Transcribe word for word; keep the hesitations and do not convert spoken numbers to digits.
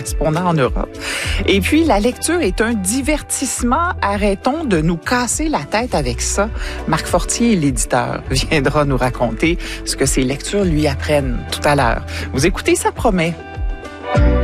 correspondant en Europe. Et puis, la lecture est un divertissement. Arrêtons de nous casser la tête avec ça. Marc Fortier, l'éditeur, viendra nous raconter ce que ces lectures lui apprennent tout à l'heure. Vous écoutez, ça promet.